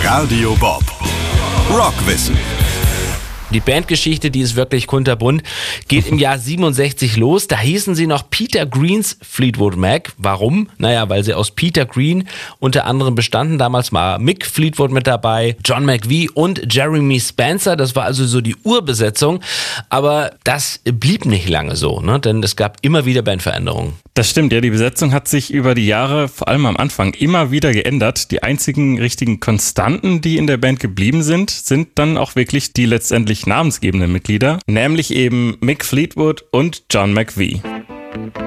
Radio Bob. Rockwissen. Die Bandgeschichte, die ist wirklich kunterbunt, geht im Jahr 67 los. Da hießen sie noch Peter Greens Fleetwood Mac. Warum? Naja, weil sie aus Peter Green unter anderem bestanden. Damals war Mick Fleetwood mit dabei, John McVie und Jeremy Spencer. Das war also so die Urbesetzung. Aber das blieb nicht lange so, ne? Denn es gab immer wieder Bandveränderungen. Das stimmt, ja, die Besetzung hat sich über die Jahre, vor allem am Anfang, immer wieder geändert. Die einzigen richtigen Konstanten, die in der Band geblieben sind dann auch wirklich die letztendlich namensgebenden Mitglieder, nämlich eben Mick Fleetwood und John McVie.